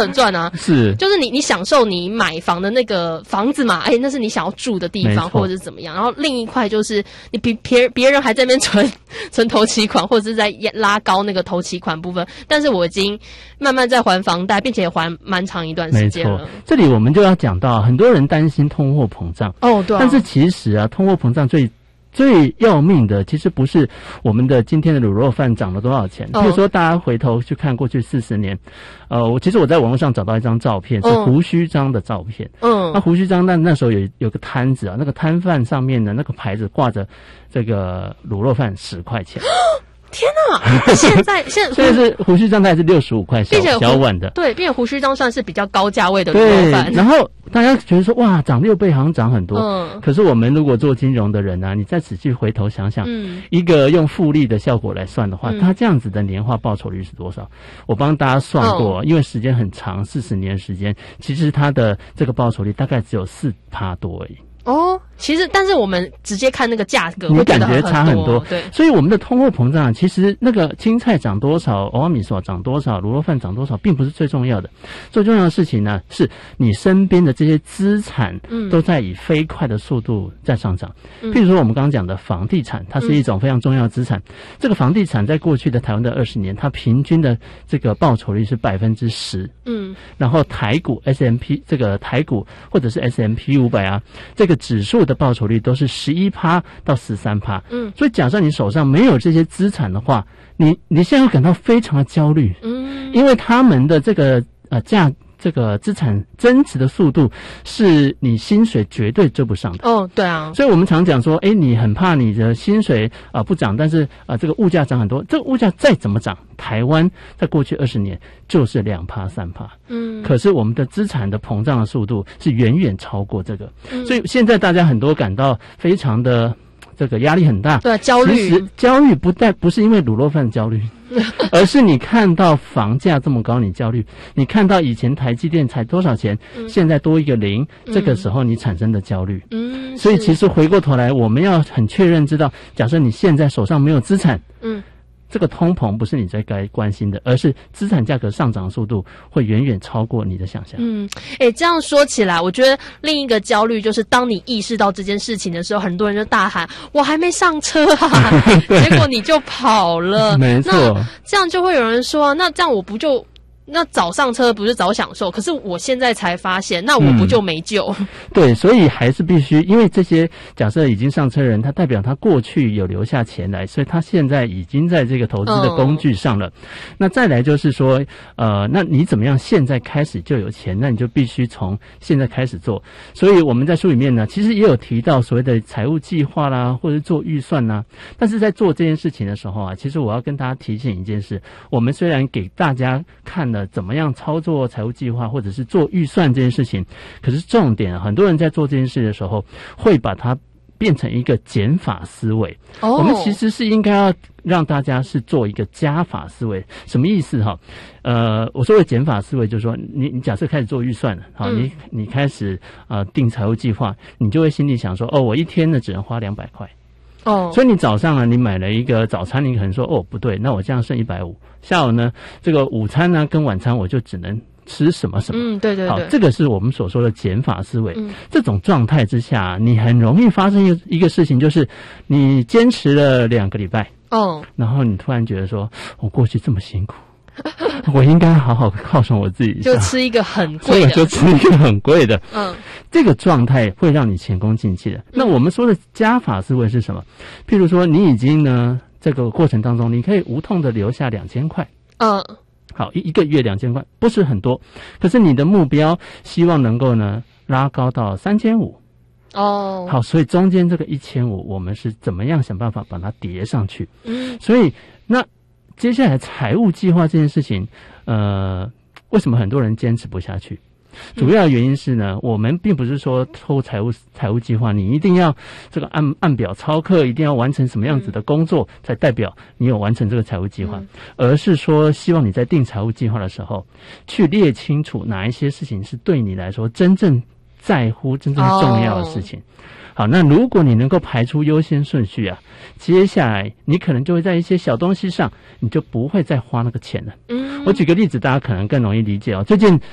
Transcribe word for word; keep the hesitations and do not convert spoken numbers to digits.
很赚啊。 是， 就是你你享受你买房的那个房子嘛，哎，那是你想要住的地方，或者是怎么样。然后另一块就是你比别别人还在那边存存头期款，或者是在拉高那个头期款部分，但是我已经慢慢在还房贷，并且还蛮长一段时间了。 这里我们就要讲到，很多人担心通货膨胀。 哦，对、啊。 但是其实啊，通货膨胀最最要命的，其实不是我们的今天的卤肉饭涨了多少钱。比如说，大家回头去看过去四十年，呃，我其实我在网络上找到一张照片，是胡须章的照片。嗯，那胡须章那那时候有有个摊子啊，那个摊贩上面的那个牌子挂着这个卤肉饭十块钱。 天哪！现在现在现在是胡须章，大概是六十五块小小碗的， 对，并且胡须章算是比较高价位的卤肉饭。 然后大家觉得说，哇，涨六倍好像涨很多。嗯。可是我们如果做金融的人啊，你再仔细回头想想，嗯，一个用复利的效果来算的话，嗯，它这样子的年化报酬率是多少？我帮大家算过，哦，因为时间很长，四十年时间，其实它的这个报酬率大概只有四趴多而已。 哦，其实但是我们直接看那个价格， 你感觉差很多。 对， 所以我们的通货膨胀，其实那个青菜涨多少，欧阿米索涨多少，卤肉饭涨多少，并不是最重要的。最重要的事情呢，是你身边的这些资产都在以飞快的速度在上涨。嗯，譬如说我们刚刚讲的房地产，它是一种非常重要的资产。嗯，这个房地产在过去的台湾的二十年，它平均的这个报酬率是百分之十。嗯，然后台股 S M P 这个台股或者是 S M P 五百啊，这个指数的报酬率都是十一趴到十三趴。嗯，所以假设你手上没有这些资产的话，你你现在会感到非常的焦虑。嗯，因为他们的这个呃价这个资产增值的速度是你薪水绝对追不上的。 哦，对啊。 所以我们常讲说，哎，你很怕你的薪水啊，呃、不涨，但是啊，呃、这个物价涨很多。这个物价再怎么涨，台湾在过去二十年就是两趴三趴。嗯。可是我们的资产的膨胀的速度是远远超过这个。嗯。所以现在大家很多感到非常的这个压力很大。 对，焦虑。 其实焦虑不但不是因为卤肉饭焦虑。而是你看到房价这么高，你焦虑；你看到以前台积电才多少钱，嗯，现在多一个零，嗯，这个时候你产生的焦虑。嗯，所以其实回过头来，我们要很确认知道，假设你现在手上没有资产，嗯，这个通膨不是你在该关心的，而是资产价格上涨速度会远远超过你的想象。 嗯，诶，这样说起来，我觉得另一个焦虑就是当你意识到这件事情的时候，很多人就大喊我还没上车啊结果你就跑了。 没错， 那这样就会有人说，那这样我不就那早上车不是早享受，可是我现在才发现，那我不就没救。嗯， 对，所以还是必须，因为这些假设已经上车人，他代表他过去有留下钱来，所以他现在已经在这个投资的工具上了。嗯，那再来就是说，呃，那你怎么样现在开始就有钱，那你就必须从现在开始做。所以我们在书里面呢，其实也有提到所谓的财务计划啦，或者做预算啦。但是在做这件事情的时候啊，其实我要跟大家提醒一件事，我们虽然给大家看了怎么样操作财务计划或者是做预算这件事情，可是重点很多人在做这件事的时候会把它变成一个减法思维。哦，我们其实是应该要让大家是做一个加法思维。什么意思哈？呃，我说的减法思维就是说，你你假设开始做预算了，好，嗯，你你开始呃定财务计划，你就会心里想说，哦，我一天呢只能花两百块。哦，所以你早上呢，你买了一个早餐，你可能说，哦，不对，那我这样剩一百五。下午呢，这个午餐呢跟晚餐我就只能吃什么什么。 嗯，对对对。好， 这个是我们所说的减法思维。嗯，这种状态之下，你很容易发生一个事情，就是你坚持了两个礼拜，哦，然后你突然觉得说，我过去这么辛苦。我应该好好犒赏我自己一下， 就吃一个很贵的， 就吃一个很贵的。嗯，这个状态会让你前功尽弃的。那我们说的加法思维是什么？譬如说，你已经呢这个过程当中，你可以无痛的留下两千块。嗯，好，一一个月两千块不是很多，可是你的目标希望能够呢拉高到三千五。哦，好，所以中间这个一千五，我们是怎么样想办法把它叠上去？嗯，所以那。接下来财务计划这件事情，呃，为什么很多人坚持不下去？主要的原因是呢，我们并不是说透过财务财务计划，你一定要这个按按表操课，一定要完成什么样子的工作，才代表你有完成这个财务计划，而是说希望你在定财务计划的时候，去列清楚哪一些事情是对你来说真正在乎、真正重要的事情。Oh. 好，那如果你能够排出优先顺序啊，接下来你可能就会在一些小东西上，你就不会再花那个钱了。嗯，我举个例子，大家可能更容易理解哦。最近